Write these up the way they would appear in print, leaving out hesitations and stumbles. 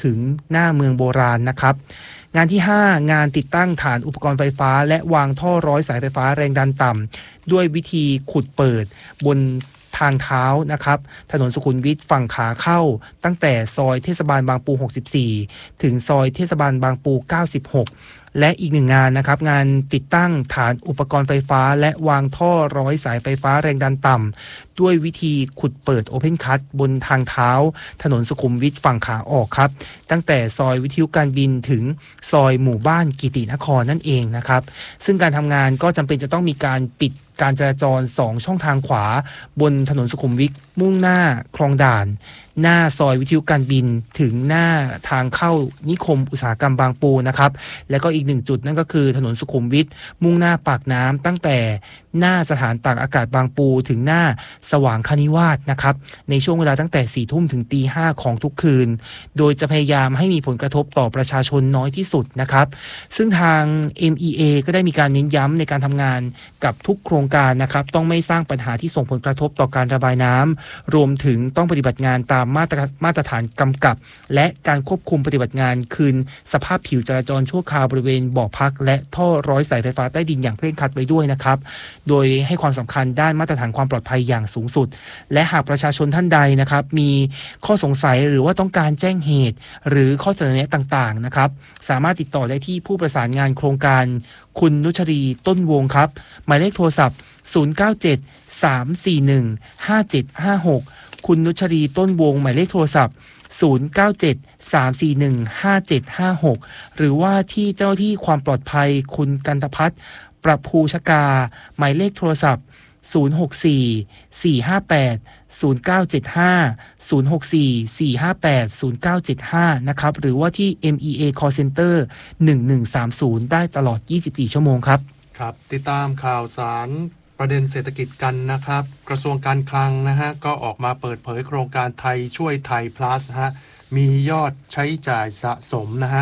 ถึงหน้าเมืองโบราณนะครับงานที่5งานติดตั้งฐานอุปกรณ์ไฟฟ้าและวางท่อร้อยสายไฟฟ้าแรงดันต่ำด้วยวิธีขุดเปิดบนทางเท้านะครับถนนสุขุมวิทฝั่งขาเข้าตั้งแต่ซอยเทศบาลบางปู64ถึงซอยเทศบาลบางปู96และอีกหนึ่งงานนะครับงานติดตั้งฐานอุปกรณ์ไฟฟ้าและวางท่อร้อยสายไฟฟ้าแรงดันต่ำด้วยวิธีขุดเปิดโอเพนคัทบนทางเท้าถนนสุขุมวิทฝั่งขาออกครับตั้งแต่ซอยวิทยุการบินถึงซอยหมู่บ้านกิตินครนั่นเองนะครับซึ่งการทำงานก็จำเป็นจะต้องมีการปิดการจราจร2ช่องทางขวาบนถนนสุขุมวิทมุ่งหน้าคลองด่านหน้าซอยวิทยุการบินถึงหน้าทางเข้านิคมอุตสาหกรรมบางปูนะครับแล้วก็อีก1จุดนั่นก็คือถนนสุขุมวิทมุ่งหน้าปากน้ำตั้งแต่หน้าสถานตากอากาศบางปูถึงหน้าสว่างคณิวาสนะครับในช่วงเวลาตั้งแต่ 4 ทุ่มถึง 5 ของทุกคืนโดยจะพยายามให้มีผลกระทบต่อประชาชนน้อยที่สุดนะครับซึ่งทาง MEA ก็ได้มีการเน้นย้ำในการทำงานกับทุกโครงการนะครับต้องไม่สร้างปัญหาที่ส่งผลกระทบต่อการระบายน้ำรวมถึงต้องปฏิบัติงานตามมาตรฐานกำกับและการควบคุมปฏิบัติงานคืนสภาพผิวจราจรชั่วคราวบริเวณบ่อพักและท่อร้อยสายไฟฟ้าใต้ดินอย่างเคร่งครัดไว้ด้วยนะครับโดยให้ความสำคัญด้านมาตรฐานความปลอดภัยอย่างสูงสุดและหากประชาชนท่านใดนะครับมีข้อสงสัยหรือว่าต้องการแจ้งเหตุหรือข้อเสนอแนะต่างๆนะครับสามารถติดต่อได้ที่ผู้ประสานงานโครงการคุณนุชรีต้นวงครับหมายเลขโทรศัพท์097-341-5756คุณนุชรีต้นวงหมายเลขโทรศัพท์097-341-5756หรือว่าที่เจ้าที่ความปลอดภัยคุณกันตภัทรประภูชกาหมายเลขโทรศัพท์064-458-0975 064-458-0975นะครับหรือว่าที่ MEA Call Center 1130ได้ตลอด24ชั่วโมงครับครับติดตามข่าวสารประเด็นเศรษฐกิจกันนะครับกระทรวงการคลังนะฮะก็ออกมาเปิดเผยโครงการไทยช่วยไทย plus ฮะมียอดใช้จ่ายสะสมนะฮะ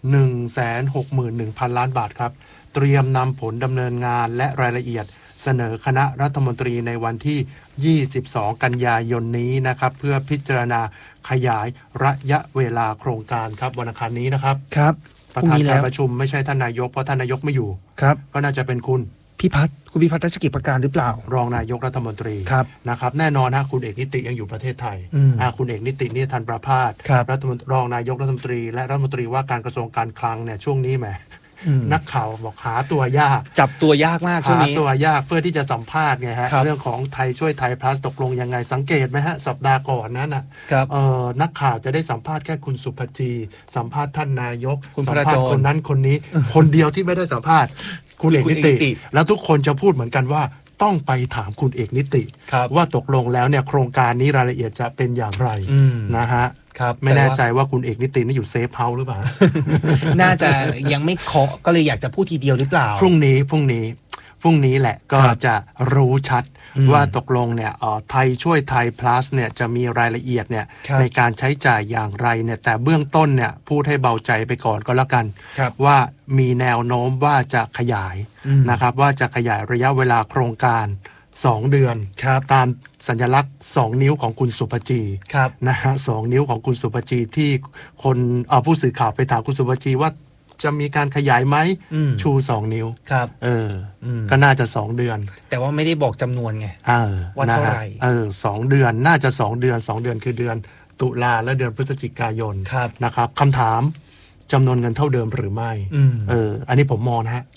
161,000 ล้านบาทครับเตรียมนำผลดำเนินงานและรายละเอียดเสนอคณะรัฐมนตรีในวันที่22กันยายนนี้นะครับเพื่อพิจารณาขยายระยะเวลาโครงการครับวันอังคารนี้นะครับครับประธานการประชุมไม่ใช่ท่านนายกเพราะท่านนายกไม่อยู่ครับก็น่าจะเป็นคุณพิพัฒน์รัชกิจประการหรือเปล่ารองนายกรัฐมนตรีนะครับแน่นอนนะคุณเอกนิติยังอยู่ประเทศไทยคุณเอกนิตินี่ทันประภาสรัฐมนตรีรองนายกรัฐมนตรีและรัฐมนตรีว่าการกระทรวงการคลังเนี่ยช่วงนี้แหมนักข่าวบอกหาตัวยากจับตัวยากมากช่วงนี้หาตัวยากเพื่อที่จะสัมภาษณ์ไงฮะเรื่องของไทยช่วยไทย plus ตกลงยังไงสังเกตไหมฮะสัปดาห์ก่อนนั้นน่ะนักข่าวจะได้สัมภาษณ์แค่คุณสุภจีสัมภาษณ์ท่านนายกสัมภาษณ์คนนั้นคนนี้คนเดียวที่ไม่ได้สัมภาษณ์คุณเอกนิติแล้วทุกคนจะพูดเหมือนกันว่าต้องไปถามคุณเอกนิติว่าตกลงแล้วเนี่ยโครงการนี้รายละเอียดจะเป็นอย่างไรนะฮะไม่แน่ใจว่าคุณเอกนิตินี่อยู่เซฟเฮาส์หรือเปล่าน่าจะยังไม่เคาะก็เลยอยากจะพูดทีเดียวหรือเปล่าพรุ่งนี้แหละก็จะรู้ชัดว่าตกลงเนี่ยไทยช่วยไทย plus เนี่ยจะมีรายละเอียดเนี่ยในการใช้จ่ายอย่างไรเนี่ยแต่เบื้องต้นเนี่ยพูดให้เบาใจไปก่อนก็แล้วกันว่ามีแนวโน้มว่าจะขยายนะครับว่าจะขยายระยะเวลาโครงการ2 เดือนตามสัญลักษณ์2นิ้วของคุณสุภจีนะฮะ2นิ้วของคุณสุภจีที่คนผู้สื่อข่าวไปถามคุณสุภจีว่าจะมีการขยายไหมชู2 นิ้วก็น่าจะ2 เดือนแต่ว่าไม่ได้บอกจำนวนไงว่าเท่าไหร่ 2 เดือนน่าจะ2 เดือน2 เดือนคือเดือนตุลาและเดือนพฤศจิกายนนะครับคำถามจำนวนเงินเท่าเดิมหรือไม่อันนี้ผมมองนะฮะ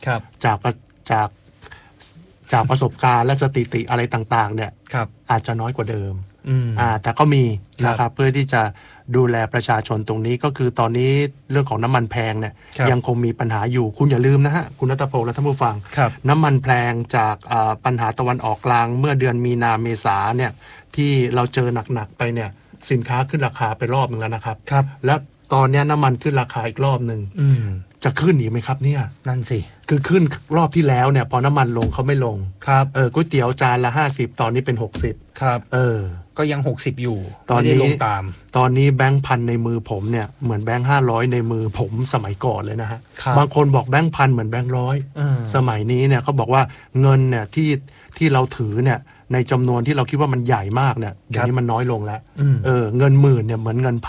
จากประสบการณ์และสถิติอะไรต่างๆเนี่ยอาจจะน้อยกว่าเดิมแต่ก็มีนะครับเพื่อที่จะดูแลประชาชนตรงนี้ก็คือตอนนี้เรื่องของน้ำมันแพงเนี่ยยังคงมีปัญหาอยู่คุณอย่าลืมนะฮะคุณณัฐพงษ์และท่านผู้ฟังน้ำมันแพงจากปัญหาตะวันออกกลางเมื่อเดือนมีนาเมษาเนี่ยที่เราเจอหนักๆไปเนี่ยสินค้าขึ้นราคาไปรอบนึงแล้วนะครับและตอนนี้น้ำมันขึ้นราคาอีกรอบนึงจะขึ้นอีกไหมครับเนี่ยนั่นสิคือขึ้นรอบที่แล้วเนี่ยพอน้ำมันลงเขาไม่ลงก๋วยเตี๋ยวจานละ50ตอนนี้เป็น60 ครับก็ยัง60อยู่ตอนนี้ลงตามตอนนี้แบงค์พันในมือผมเนี่ยเหมือนแบงค์500ในมือผมสมัยก่อนเลยนะฮะบางคนบอกแบงค์พันเหมือนแบงค์ร้อยสมัยนี้เนี่ยเขาบอกว่าเงินเนี่ยที่เราถือเนี่ยในจำนวนที่เราคิดว่ามันใหญ่มากเนี่ยเดี๋ยวนี้มันน้อยลงแล้วเงินหมื่นเนี่ยเหมือนเงินพัน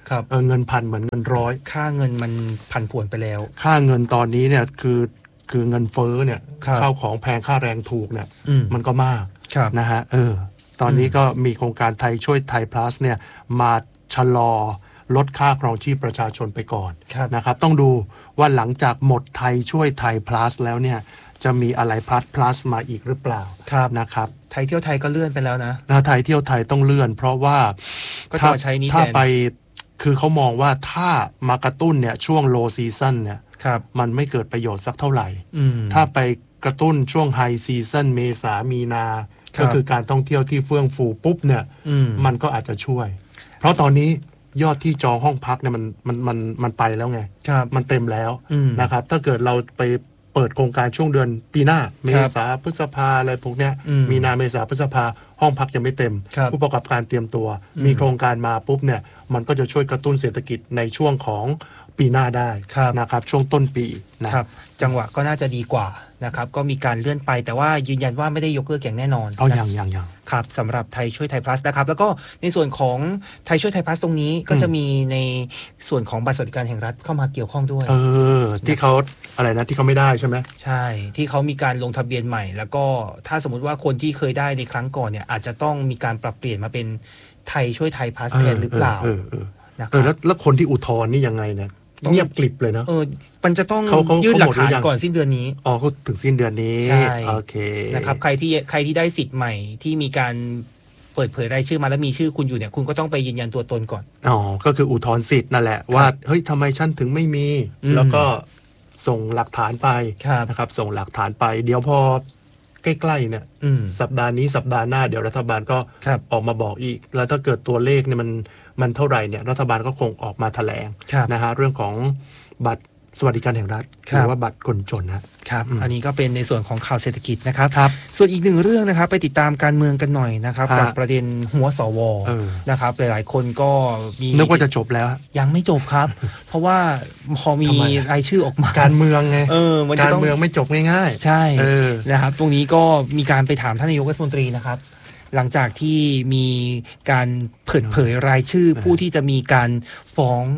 เงินพันเหมือนเงินร้อยค่าเงินมันผันผวนไปแล้วค่าเงินตอนนี้เนี่ยคือเงินเฟ้อเนี่ยข้าวของแพงค่าแรงถูกเนี่ยมันก็มากนะฮะตอนนี้ก็มีโครงการไทยช่วยไทย plus เนี่ยมาชะลอลดค่าครองชีพประชาชนไปก่อนนะครับต้องดูว่าหลังจากหมดไทยช่วยไทย plus แล้วเนี่ยจะมีอะไร plus มาอีกหรือเปล่านะครับไทยเที่ยวไทยก็เลื่อนไปแล้วนะไทยเที่ยวไทยต้องเลื่อนเพราะว่าถ้าไปคือเขามองว่าถ้ามากระตุ้นเนี่ยช่วง low season เนี่ยมันไม่เกิดประโยชน์สักเท่าไหร่ถ้าไปกระตุ้นช่วง high season เมษามีนาก็คือการท่องเที่ยวที่เฟื่องฟูปุ๊บเนี่ยมันก็อาจจะช่วยเพราะตอนนี้ยอดที่จองห้องพักเนี่ยมันไปแล้วไงมันเต็มแล้วนะครับถ้าเกิดเราไปเปิดโครงการช่วงเดือนปีหน้าเมษาพฤษภาอะไรพวกเนี้ยมีนาเมษาพฤษภาห้องพักยังไม่เต็มผู้ประกอบการเตรียมตัวมีโครงการมาปุ๊บเนี่ยมันก็จะช่วยกระตุ้นเศรษฐกิจในช่วงของปีหน้าได้นะครับช่วงต้นปีนะครับจังหวะก็น่าจะดีกว่านะครับก็มีการเลื่อนไปแต่ว่ายืนยันว่าไม่ได้ยกเลิกอย่างแน่นอนยังครับสำหรับไทยช่วยไทย plus นะครับแล้วก็ในส่วนของไทยช่วยไทย plus ตรงนี้ก็จะมีในส่วนของบัตรสวัสดิการแห่งรัฐเข้ามาเกี่ยวข้องด้วยที่เขาอะไรนะที่เขาไม่ได้ใช่ไหมใช่ที่เขามีการลงทะเบียนใหม่แล้วก็ถ้าสมมติว่าคนที่เคยได้ในครั้งก่อนเนี่ยอาจจะต้องมีการปรับเปลี่ยนมาเป็นไทยช่วยไทย plus แทนหรือเปล่าแล้วคนที่อุทธรณ์นี่ยังไงเนี่ยเงียบกลิบเลยนะมันจะต้องยื่นหลักฐานก่อนสิ้นเดือนนี้เขาถึงสิ้นเดือนนี้ใช่โอเคนะครับใครที่ได้สิทธิ์ใหม่ที่มีการเปิดเผยรายชื่อมาแล้วมีชื่อคุณอยู่เนี่ยคุณก็ต้องไปยืนยันตัวตนก่อนก็คืออุทธรณ์สิทธิ์นั่นแหละว่าเฮ้ยทำไมฉันถึงไม่มีแล้วก็ส่งหลักฐานไปนะครับส่งหลักฐานไปเดี๋ยวพอใกล้ๆเนี่ยสัปดาห์นี้สัปดาห์หน้าเดี๋ยวรัฐบาลก็ออกมาบอกอีกแล้วถ้าเกิดตัวเลขเนี่ยมันเท่าไหร่เนี่ยรัฐบาลก็คงออกมาแถลงนะฮะเรื่องของบัตรสวัสดิการแห่งรัฐหรือว่าบัตรคนจนครับอันนี้ก็เป็นในส่วนของข่าวเศรษฐกิจนะครับส่วนอีกหนึ่งเรื่องนะครับไปติดตามการเมืองกันหน่อยนะครับกับประเด็นหัวสวนะครับหลายๆคนก็มีนึกว่าจะจบแล้วยังไม่จบครับเพราะว่าพอมีรายชื่อออกมาการเมืองไงการเมืองไม่จบง่ายๆใช่นะครับตรงนี้ก็มีการไปถามท่านนายกรัฐมนตรีนะครับหลังจากที่มีการเปิดเผยรายชื่อผู้ที่จะมีการฟ้อง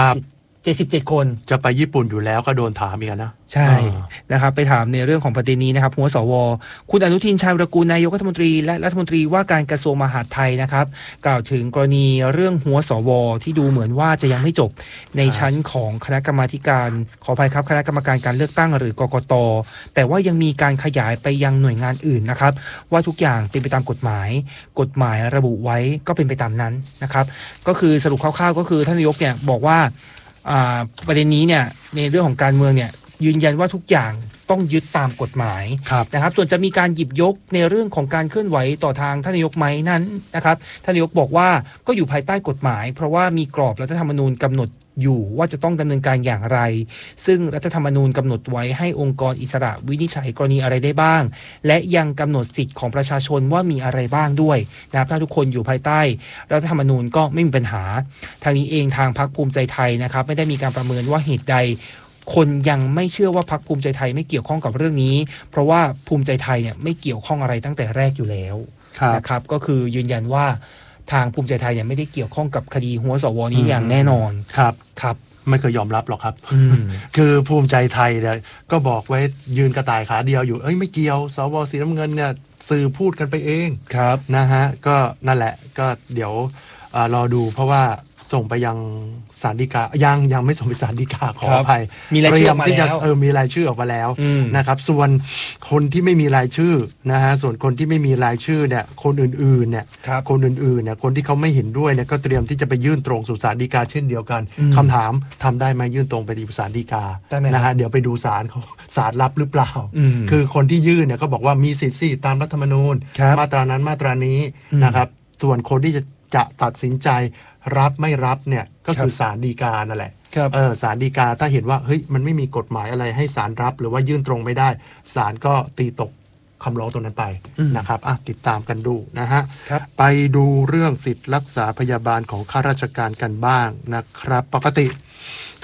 77 คนจะไปญี่ปุ่นอยู่แล้วก็โดนถามอีกนะใช่นะครับไปถามในเรื่องของประเด็นนี้นะครับหัวสวคุณอนุทินชาญวิรากูลนายกรัฐมนตรีและรัฐมนตรีว่าการกระทรวงมหาดไทยนะครับกล่าวถึงกรณีเรื่องหัวสวที่ดูเหมือนว่าจะยังไม่จบในชั้นของคณะกรรมาธิการขออภัยครับคณะกรรมการการเลือกตั้งหรือกกต.แต่ว่ายังมีการขยายไปยังหน่วยงานอื่นนะครับว่าทุกอย่างเป็นไปตามกฎหมายระบุไว้ก็เป็นไปตามนั้นนะครับก็คือสรุปคร่าวๆก็คือท่านนายกเนี่ยบอกว่าประเด็นนี้เนี่ยในเรื่องของการเมืองเนี่ยยืนยันว่าทุกอย่างต้องยึดตามกฎหมายนะครับส่วนจะมีการหยิบยกในเรื่องของการเคลื่อนไหวต่อทางท่านนายกไหมนั้นนะครับท่านนายกบอกว่าก็อยู่ภายใต้กฎหมายเพราะว่ามีกรอบรัฐธรรมนูญกำหนดอยู่ว่าจะต้องดำเนินการอย่างไรซึ่งรัฐธรรมนูญกำหนดไว้ให้องค์กรอิสระวินิจฉัยกรณีอะไรได้บ้างและยังกำหนดสิทธิของประชาชนว่ามีอะไรบ้างด้วยนะครับถ้าทุกคนอยู่ภายใต้รัฐธรรมนูญก็ไม่มีปัญหาทางนี้เองทางพรรคภูมิใจไทยนะครับไม่ได้มีการประเมินว่าเหตุใดคนยังไม่เชื่อว่าพรรคภูมิใจไทยไม่เกี่ยวข้องกับเรื่องนี้เพราะว่าภูมิใจไทยเนี่ยไม่เกี่ยวข้องอะไรตั้งแต่แรกอยู่แล้วนะครับก็คือยืนยันว่าทางภูมิใจไทยเนี่ยไม่ได้เกี่ยวข้องกับคดีหัวสวนี้อย่างแน่นอนครับไม่เคยยอมรับหรอกครับคือภูมิใจไทยเนี่ยก็บอกไว้ยืนกระต่ายขาเดียวอยู่ไม่เกี่ยวสวสีน้ำเงินเนี่ยสื่อพูดกันไปเองนะฮะก็นั่นแหละก็เดี๋ยวรอดูเพราะว่าส่งไปยังศาลฎีกายังไม่ส่งไปศาลฎีกาขออภัยมีรายชื่อออกมาแล้วมีรายชื่อออกมาแล้วนะครับส่วนคนที่ไม่มีรายชื่อนะฮะส่วนคนที่ไม่มีรายชื่อเนี่ยคนอื่นๆเนี่ยคนที่เขาไม่เห็นด้วยเนี่ยก็เตรียมที่จะไปยื่นตรงสู่ศาลฎีกาเช่นเดียวกันคำถามทำได้ไหมยื่นตรงไปที่ศาลฎีกานะฮะเดี๋ยวไปดูศาลเขาศาลรับหรือเปล่าคือคนที่ยื่นเนี่ยก็บอกว่ามีสิทธิ์ตามรัฐธรรมนูญมาตรานั้นมาตรานี้นะครับส่วนคนที่จะตัดสินใจรับไม่รับเนี่ยก็คือศาลฎีกานั่นแหละศาลฎีกาถ้าเห็นว่าเฮ้ยมันไม่มีกฎหมายอะไรให้ศาลรับหรือว่ายื่นตรงไม่ได้ศาลก็ตีตกคำร้องตรงนั้นไปนะครับติดตามกันดูนะฮะไปดูเรื่องสิทธิรักษาพยาบาลของข้าราชการกันบ้างนะครับปกติ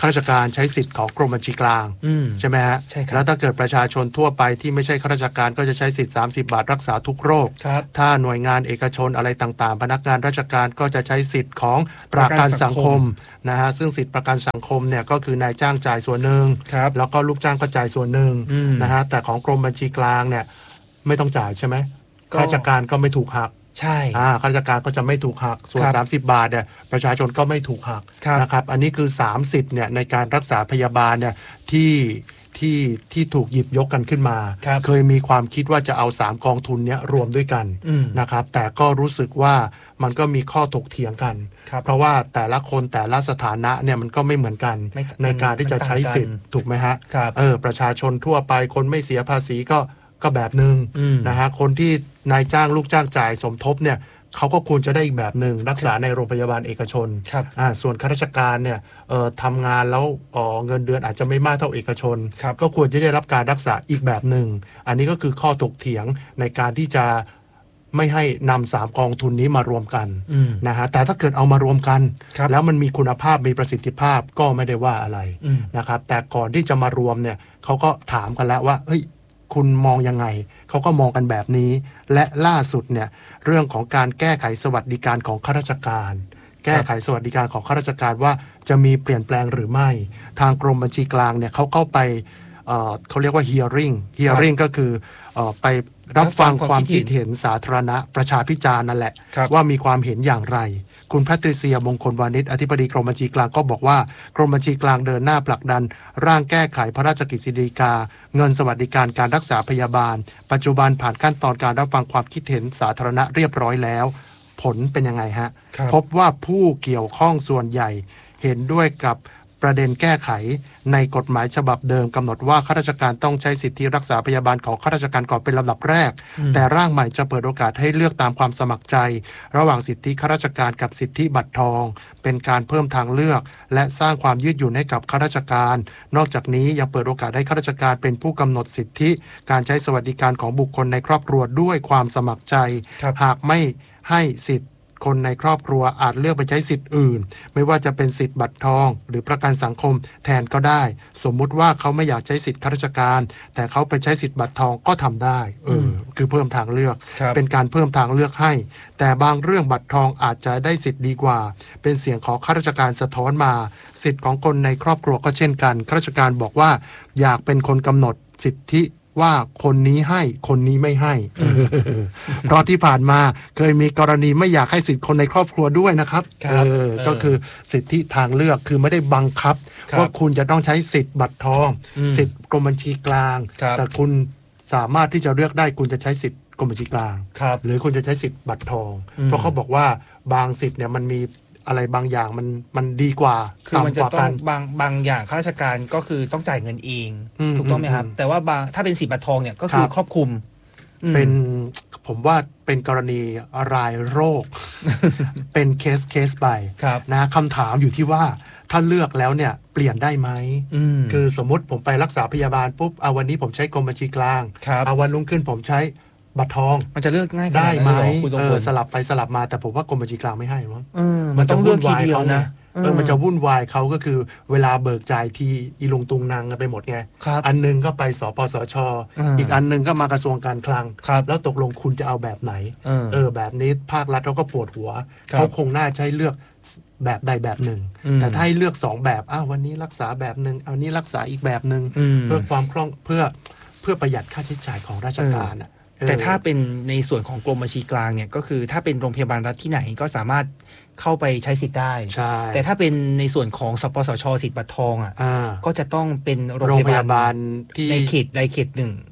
ข้าราชการใช้สิทธิ์ของกรมบัญชีกลางใช่ไหมฮะใช่ครับแล้วถ้าเกิดประชาชนทั่วไปที่ไม่ใช่ข้าราชการก็จะใช้สิทธิ์30 บาทรักษาทุกโรคถ้าหน่วยงานเอกชนอะไรต่างๆพนักงานราชการก็จะใช้สิทธิ์ของประกันสังคมนะฮะซึ่งสิทธิ์ประกันสังคมเนี่ยก็คือนายจ้างจ่ายส่วนหนึ่งแล้วก็ลูกจ้างก็จ่ายส่วนหนึ่งนะฮะแต่ของกรมบัญชีกลางเนี่ยไม่ต้องจ่ายใช่ไหมข้าราชการก็ไม่ถูกหักใช่ข้าราชการก็จะไม่ถูกหักส่วน30 บาทเนี่ยประชาชนก็ไม่ถูกหักนะครับอันนี้คือ3สิทธิ์เนี่ยในการรักษาพยาบาลเนี่ยที่ถูกหยิบยกกันขึ้นมาเคยมีความคิดว่าจะเอา3กองทุนเนี้ยรวมด้วยกันนะครับแต่ก็รู้สึกว่ามันก็มีข้อถกเถียงกันเพราะว่าแต่ละคนแต่ละสถานะเนี่ยมันก็ไม่เหมือนกันในการที่จะใช้สิทธิ์ถูกไหมฮะประชาชนทั่วไปคนไม่เสียภาษีก็แบบหนึ่งนะฮะคนที่นายจ้างลูกจ้างจ่ายสมทบเนี่ยเขาก็ควรจะได้อีกแบบหนึ่งรักษาในโรงพยาบาลเอกชนส่วนข้าราชการเนี่ยทำงานแล้วเงินเดือนอาจจะไม่มากเท่าเอกชนก็ควรจะได้รับการรักษาอีกแบบหนึ่งอันนี้ก็คือข้อถกเถียงในการที่จะไม่ให้นำ3กองทุนนี้มารวมกันนะฮะแต่ถ้าเกิดเอามารวมกันแล้วมันมีคุณภาพมีประสิทธิภาพก็ไม่ได้ว่าอะไรนะครับแต่ก่อนที่จะมารวมเนี่ยเขาก็ถามกันแล้วว่าเฮ้ยคุณมองยังไงเขาก็มองกันแบบนี้และล่าสุดเนี่ยเรื่องของการแก้ไขสวัสดิการของข้าราชการแก้ไขสวัสดิการของข้าราชการว่าจะมีเปลี่ยนแปลงหรือไม่ทางกรมบัญชีกลางเนี่ยเขาเข้าไปเขาเรียกว่า hearing ก็คือไปรับฟังความคิดเห็นสาธารณะประชาพิจารณ์นั่นแหละว่ามีความเห็นอย่างไรคุณแพทริเซียมงคลวานิชอธิบดีกรมบัญชีกลางก็บอกว่ากรมบัญชีกลางเดินหน้าผลักดันร่างแก้ไขพระราชกฤษฎีกาเงินสวัสดิการการรักษาพยาบาลปัจจุบันผ่านขั้นตอนการรับฟังความคิดเห็นสาธารณะเรียบร้อยแล้วผลเป็นยังไงฮะพบว่าผู้เกี่ยวข้องส่วนใหญ่เห็นด้วยกับประเด็นแก้ไขในกฎหมายฉบับเดิมกำหนดว่าข้าราชการต้องใช้สิทธิรักษาพยาบาลของข้าราชการก่อนเป็นลำดับแรกแต่ร่างใหม่จะเปิดโอกาสให้เลือกตามความสมัครใจระหว่างสิทธิข้าราชการกับสิทธิบัตรทองเป็นการเพิ่มทางเลือกและสร้างความยืดหยุ่นให้กับข้าราชการนอกจากนี้ยังเปิดโอกาสให้ข้าราชการเป็นผู้กำหนดสิทธิการใช้สวัสดิการของบุคคลในครอบครัวด้วยความสมัครใจหากไม่ให้สิทธิคนในครอบครัวอาจเลือกไปใช้สิทธิ์อื่นไม่ว่าจะเป็นสิทธิ์บัตรทองหรือประกันสังคมแทนก็ได้สมมุติว่าเขาไม่อยากใช้สิทธิ์ข้าราชการแต่เขาไปใช้สิทธิ์บัตรทองก็ทำได้คือเพิ่มทางเลือกเป็นการเพิ่มทางเลือกให้แต่บางเรื่องบัตรทองอาจจะได้สิทธิ์ดีกว่าเป็นเสียงของข้าราชการสะท้อนมาสิทธิ์ของคนในครอบครัวก็เช่นกันข้าราชการบอกว่าอยากเป็นคนกำหนดสิทธิว่าคนนี้ให้คนนี้ไม่ให้เพราะที่ผ่านมาเคยมีกรณีไม่อยากให้สิทธิ์คนในครอบครัวด้วยนะครับก็คือสิทธิทางเลือกคือไม่ได้บังคับว่าคุณจะต้องใช้สิทธิ์บัตรทองสิทธิ์กรมบัญชีกลางแต่คุณสามารถที่จะเลือกได้คุณจะใช้สิทธิ์กรมบัญชีกลางหรือคุณจะใช้สิทธิ์บัตรทองเพราะเขาบอกว่าบางสิทธิ์เนี่ยมันมีอะไรบางอย่างมันดีกว่าคือมันจะต้องบางอย่างข้าราชการก็คือต้องจ่ายเงินเองถูกต้องไหมครับแต่ว่าถ้าเป็นสิทธิ์บัตรทองเนี่ยก็คือครอบคลุมเป็นผมว่าเป็นกรณีรายโรค เป็นเคสไปนะคำถามอยู่ที่ว่าถ้าเลือกแล้วเนี่ยเปลี่ยนได้ไหมคือสมมติผมไปรักษาพยาบาลปุ๊บวันนี้ผมใช้กรมบัญชีกลางวันรุ่งขึ้นผมใช้บัตรทองมันจะเลือกง่ายได้ไหมสลับไปสลับมาแต่ผมว่ากรมบัญชีกลางไม่ให้หรอกมันต้องเลือกทีเดียวนะมันจะวุ่นวายเขาก็คือเวลาเบิกจ่ายทีอีลุงตุงนางกันไปหมดไงอันนึงก็ไปสปสช.อีกอันนึงก็มากระทรวงการคลังแล้วตกลงคุณจะเอาแบบไหนแบบนี้ภาครัฐเขาก็ปวดหัวเขาคงน่าใช้เลือกแบบใดแบบหนึ่งแต่ถ้าให้เลือก2แบบวันนี้รักษาแบบหนึ่งเอานี้รักษาอีกแบบหนึ่งเพื่อความคล่องเพื่อประหยัดค่าใช้จ่ายของราชการแต่ถ้าเป็นในส่วนของกรมบัญชีกลางเนี่ยก็คือถ้าเป็นโรงพยาบาลรัฐที่ไหนก็สามารถเข้าไปใช้สิทธิ์ได้แต่ถ้าเป็นในส่วนของสปสช.สิทธิ์บัตรทองก็จะต้องเป็นโรงพยาบาลที่ในเขต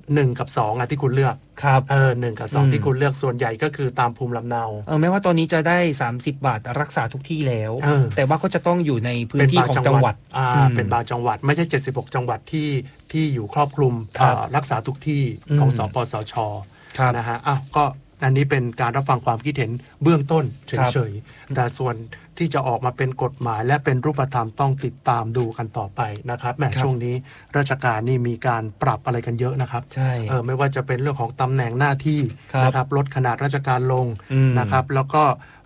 1 กับ2ที่คุณเลือกครับ 1 กับ 2ที่คุณเลือกส่วนใหญ่ก็คือตามภูมิลำเนาแม้ว่าตอนนี้จะได้30 บาทรักษาทุกที่แล้วแต่ว่าก็จะต้องอยู่ในพื้นที่ของจังหวัดเป็นบางจังหวัดไม่ใช่76จังหวัดที่อยู่ครอบคลุมรักษาทุกที่ของสปสช.นะฮะก็อันนี้เป็นการรับฟังความคิดเห็นเบื้องต้นเฉยๆแต่ส่วนที่จะออกมาเป็นกฎหมายและเป็นรูปธรรมต้องติดตามดูกันต่อไปนะครับแม้ช่วงนี้ราชการนี่มีการปรับอะไรกันเยอะนะครับใช่ไม่ว่าจะเป็นเรื่องของตำแหน่งหน้าที่นะครับลดขนาดราชการลงนะครับแล้วก็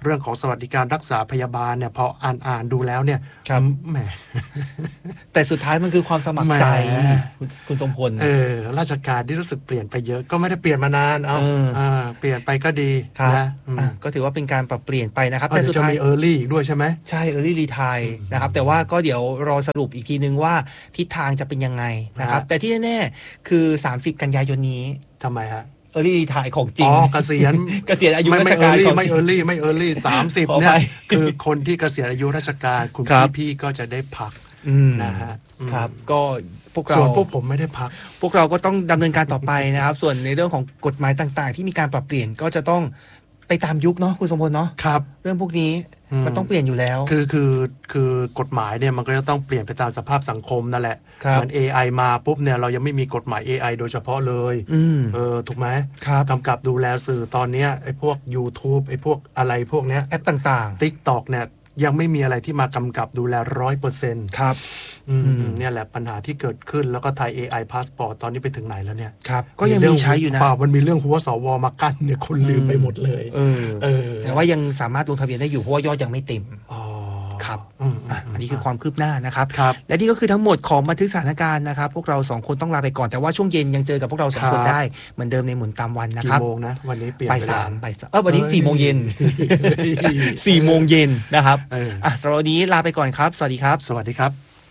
เรื่องของสวัสดิการรักษาพยาบาลเนี่ยพออ่านดูแล้วเนี่ยแหมแต่สุดท้ายมันคือความสมัครใจคุณทรงพลราชการที่รู้สึกเปลี่ยนไปเยอะก็ไม่ได้เปลี่ยนมานานเปลี่ยนไปก็ดีนะก็ถือว่าเป็นการปรับเปลี่ยนไปนะครับแต่สุดท้ายจะมี early อีกด้วยใช่ไหมใช่ early retire นะครับแต่ว่าก็เดี๋ยวรอสรุปอีกทีนึงว่าทิศทางจะเป็นยังไงนะครับแต่ที่แน่ๆคือ30กันยายนนี้ทำไมฮะ early retire ของจริงเกษียณอายุราชการไม่ early 30เนี่ยคือคนที่เกษียณอายุราชการคุณพี่ก็จะได้พักนะฮะครับก็พวกเราส่วนพวกผมไม่ได้พักพวกเราก็ต้องดำเนินการต่อไปนะครับส่วนในเรื่องของกฎหมายต่างๆที่มีการปรับเปลี่ยนก็จะต้องไปตามยุคเนาะคุณสมพลเนาะครับเรื่องพวกนี้มันต้องเปลี่ยนอยู่แล้วคือกฎหมายเนี่ยมันก็จะต้องเปลี่ยนไปตามสภาพสังคมนั่นแหละเหมือน AI มาปุ๊บเนี่ยเรายังไม่มีกฎหมาย AI โดยเฉพาะเลยถูกไหมกำกับดูแลสื่อตอนนี้ไอ้พวก YouTube ไอ้พวกอะไรพวกเนี้ยแอปต่างๆ TikTok เนี่ยยังไม่มีอะไรที่มากำกับดูแล 100% ครับเนี่ยแหละปัญหาที่เกิดขึ้นแล้วก็ไทย AI Passport ตอนนี้ไปถึงไหนแล้วเนี่ยครับก็ยังมีใช้อยู่นะมันมีเรื่องหัวสวมากั้นเนี่ยคนลืมไปหมดเลยแต่ว่ายังสามารถลงทะเบียนได้อยู่เพราะว่ายอดยังไม่เต็มครับอันนี้คือความคืบหน้านะครับและนี่ก็คือทั้งหมดของบันทึกสถานการณ์นะครับพวกเรา2คนต้องลาไปก่อนแต่ว่าช่วงเย็นยังเจอกับพวกเรา2คนได้เหมือนเดิมในหมุนตามวันนะครับกี่โมงนะวันนี้เปลี่ยนบ่าย3วันนี้4 โมงเย็น4 โมงเย็นนะครับสำหรับวันนี้ลาไปก่อนครับสวัสดีครับสวัสดีครับ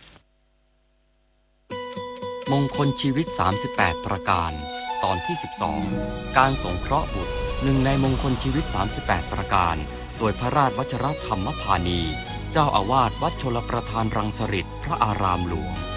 มงคลชีวิต38ประการตอนที่12การสงเคราะห์บุตรหนึ่งในมงคลชีวิต38ประการโดยพระราชวชิรธรรมพานีเจ้าอาวาสวัดชลประทานรังสฤษฎ์พระอารามหลวง